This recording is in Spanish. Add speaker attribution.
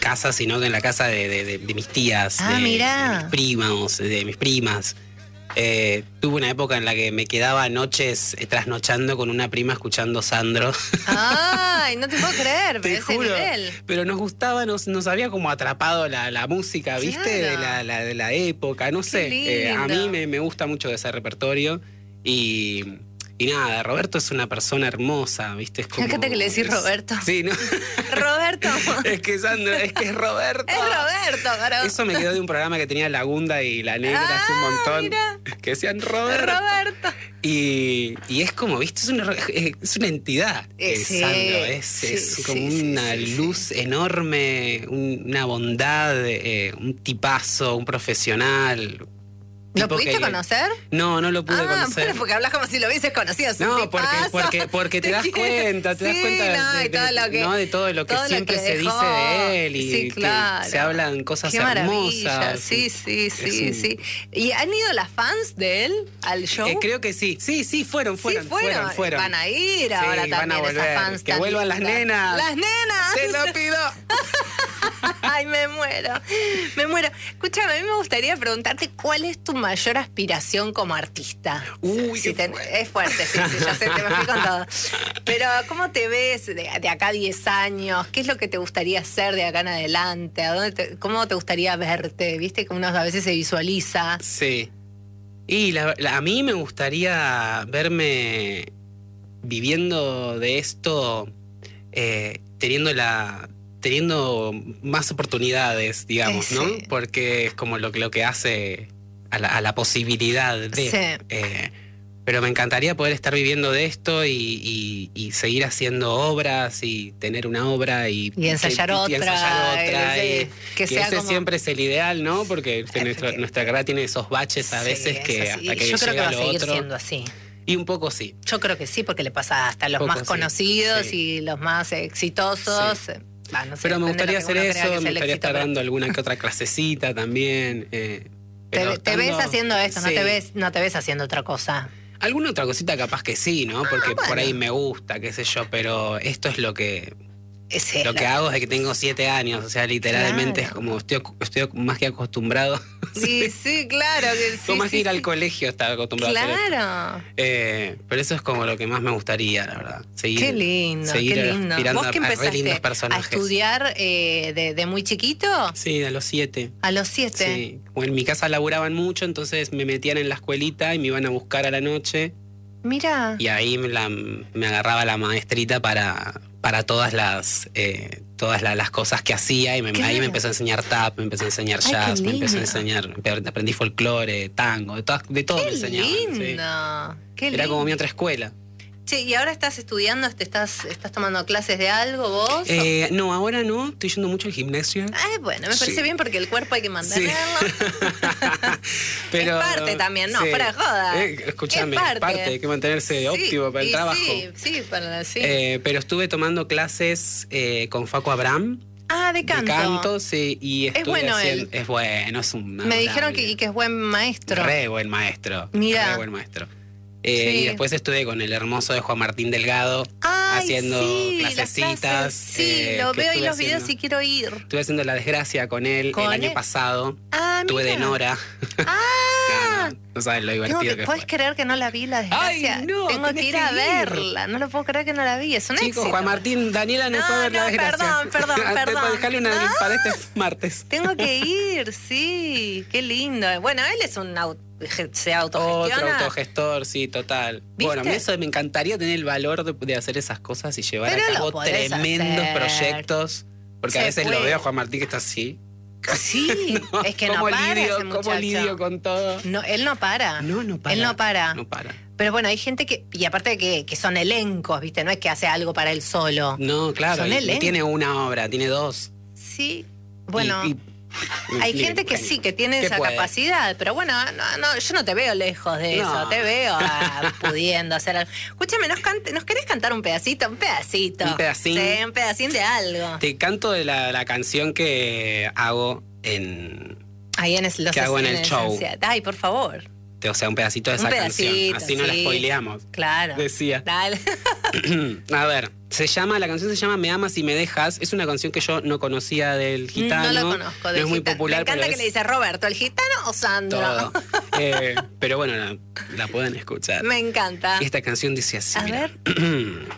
Speaker 1: casa, sino que en la casa de mis tías, de mis primos, de mis primas. Tuve una época en la que me quedaba noches trasnochando con una prima escuchando Sandro.
Speaker 2: Ay, no te puedo creer, pero ese nivel.
Speaker 1: Pero nos gustaba, nos había como atrapado la música, ¿viste?
Speaker 2: Claro.
Speaker 1: De la época, no sé. A mí me gusta mucho ese repertorio y nada, Roberto es una persona hermosa, ¿viste? Es como...
Speaker 2: Fíjate que le decís Roberto.
Speaker 1: Sí, ¿no?
Speaker 2: Roberto.
Speaker 1: Es que Sandro, es Roberto.
Speaker 2: Es Roberto, carajo.
Speaker 1: Eso me quedó de un programa que tenía La Gunda y La Negra hace un montón.
Speaker 2: Mira.
Speaker 1: Que decían Roberto. Y es como, ¿viste? Es una entidad.
Speaker 2: Sí,
Speaker 1: Sandro es como una luz enorme, una bondad, un tipazo, un profesional.
Speaker 2: ¿Lo pudiste conocer?
Speaker 1: No lo pude conocer.
Speaker 2: Bueno, porque hablas como si lo hubieses conocido.
Speaker 1: No, porque te das cuenta, de todo lo que siempre se dice de él y
Speaker 2: claro.
Speaker 1: que se hablan cosas
Speaker 2: Qué
Speaker 1: hermosas.
Speaker 2: Sí. ¿Y han ido las fans de él al show?
Speaker 1: Creo que sí. Sí, fueron.
Speaker 2: Van a ir ahora también
Speaker 1: van a volver.
Speaker 2: esas fans.
Speaker 1: Que vuelvan las nenas.
Speaker 2: ¡Las nenas!
Speaker 1: ¡Te lo pido!
Speaker 2: Ay, me muero. Escúchame, a mí me gustaría preguntarte cuál es tu mayor aspiración como artista.
Speaker 1: Uy,
Speaker 2: es fuerte, sí, ya sé, te me fui con todo. Pero, ¿cómo te ves de acá a 10 años? ¿Qué es lo que te gustaría hacer de acá en adelante? ¿Cómo te gustaría verte? ¿Viste que uno a veces se visualiza?
Speaker 1: Sí. Y a mí me gustaría verme viviendo de esto, teniendo más oportunidades, digamos, ¿no? Porque es como lo que hace a la posibilidad de...
Speaker 2: Sí.
Speaker 1: Pero me encantaría poder estar viviendo de esto y seguir haciendo obras y tener una obra y
Speaker 2: ensayar otra.
Speaker 1: Que ese siempre es el ideal, ¿no? Porque nuestra carrera tiene esos baches a veces que hasta que
Speaker 2: yo creo que va a seguir
Speaker 1: otro,
Speaker 2: siendo así.
Speaker 1: Y un poco sí.
Speaker 2: Yo creo que sí, porque le pasa hasta a los más conocidos y los más exitosos.
Speaker 1: Sí.
Speaker 2: No sé,
Speaker 1: pero me gustaría hacer eso, me gustaría
Speaker 2: éxito,
Speaker 1: estar dando alguna que otra clasecita también.
Speaker 2: Te ves haciendo esto, no te ves haciendo otra cosa.
Speaker 1: Alguna otra cosita capaz que sí, ¿no? Porque por ahí me gusta, qué sé yo, pero esto es lo que hago desde que tengo 7 años, o sea, literalmente es como estoy más que acostumbrado.
Speaker 2: Sí, claro que sí.
Speaker 1: Como más que ir al colegio estaba acostumbrado a hacer esto. Pero eso es como lo que más me gustaría, la verdad.
Speaker 2: Qué lindo, qué lindo.
Speaker 1: Aspirando
Speaker 2: ¿Vos que
Speaker 1: a lindos
Speaker 2: empezaste
Speaker 1: personajes.
Speaker 2: a estudiar de muy chiquito?
Speaker 1: Sí, a los 7.
Speaker 2: ¿A los 7?
Speaker 1: Sí. Como en mi casa laburaban mucho, entonces me metían en la escuelita y me iban a buscar a la noche.
Speaker 2: Mira.
Speaker 1: Y ahí me agarraba la maestrita para todas las cosas que hacía y ahí me empezó a enseñar tap, me empezó a enseñar jazz, me empezó a enseñar, aprendí folclore, tango, de todo me enseñaban.
Speaker 2: Lindo. Qué lindo.
Speaker 1: Era como mi otra escuela.
Speaker 2: Che, ¿y ahora estás estudiando? ¿Estás tomando clases de algo vos?
Speaker 1: No, ahora no, estoy yendo mucho al gimnasio.
Speaker 2: Bueno, me parece bien porque el cuerpo hay que mantenerlo.
Speaker 1: Pero,
Speaker 2: es parte también, no, fuera de joda.
Speaker 1: Escuchame, es parte, hay que mantenerse óptimo para el trabajo.
Speaker 2: Sí.
Speaker 1: Pero estuve tomando clases con Facu Abraham.
Speaker 2: De canto.
Speaker 1: De canto, sí, y
Speaker 2: es bueno él.
Speaker 1: Es bueno, es un...
Speaker 2: Me dijeron que es buen maestro.
Speaker 1: Re buen maestro.
Speaker 2: Mira.
Speaker 1: Re buen maestro. Y después estuve con el hermoso de Juan Martín Delgado haciendo clasecitas.
Speaker 2: Sí, lo veo en los videos y quiero ir.
Speaker 1: Estuve haciendo La Desgracia con él el año pasado. Estuve de Nora. No sabes lo divertido que fue.
Speaker 2: ¿Puedes creer que no la vi, La Desgracia?
Speaker 1: Ay, no,
Speaker 2: tengo que ir a verla. No lo puedo creer que no la vi. Es un éxito.
Speaker 1: Juan Martín, Daniela no fue a ver La Desgracia.
Speaker 2: Perdón.
Speaker 1: Dejarle una para este martes.
Speaker 2: Tengo que ir, sí. Qué lindo. Bueno, él es se autogestiona.
Speaker 1: Otro autogestor, sí, total.
Speaker 2: ¿Viste?
Speaker 1: Bueno, a mí eso me encantaría tener el valor de hacer esas cosas y llevar a cabo tremendos proyectos. Porque a veces lo veo a Juan Martín que está así.
Speaker 2: Sí, no, es que no para ese muchacho.
Speaker 1: ¿Cómo lidio con todo?
Speaker 2: No, él no para.
Speaker 1: No para.
Speaker 2: Él no para.
Speaker 1: No para.
Speaker 2: Pero bueno, hay gente y aparte que son elencos, ¿viste? No es que hace algo para él solo.
Speaker 1: No, claro, y tiene una obra, tiene 2.
Speaker 2: Sí, bueno... Hay gente que sí, que tiene esa capacidad, pero bueno, yo no te veo lejos de eso, te veo pudiendo hacer algo. Escúchame, ¿nos querés cantar un pedacito? Un pedacito.
Speaker 1: ¿Un pedacín?
Speaker 2: Sí, un pedacín de algo.
Speaker 1: Te canto de la canción que hago
Speaker 2: ahí en el show. Ay, por favor.
Speaker 1: o sea, un pedacito de esa canción. Así no la spoileamos.
Speaker 2: Claro.
Speaker 1: Decía.
Speaker 2: Dale.
Speaker 1: A ver, la canción se llama Me amas y me dejas. Es una canción que yo no conocía del Gitano.
Speaker 2: No la conozco.
Speaker 1: No es muy popular.
Speaker 2: Me encanta que le dice Roberto, ¿el Gitano o Sandro?
Speaker 1: Todo. Pero bueno, la pueden escuchar.
Speaker 2: Me encanta.
Speaker 1: Y esta canción dice así.
Speaker 2: A ver.